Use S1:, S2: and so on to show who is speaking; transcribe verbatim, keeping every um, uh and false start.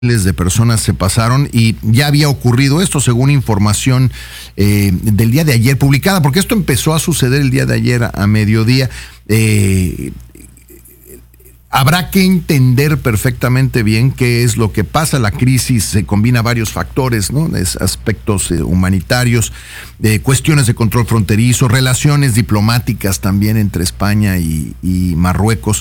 S1: Miles de personas se pasaron y ya había ocurrido esto según información eh, del día de ayer publicada, porque esto empezó a suceder el día de ayer a, a mediodía. Eh, habrá que entender perfectamente bien qué es lo que pasa. La crisis se combina varios factores, ¿no? Es aspectos eh, humanitarios, eh, cuestiones de control fronterizo, relaciones diplomáticas también entre España y, y Marruecos.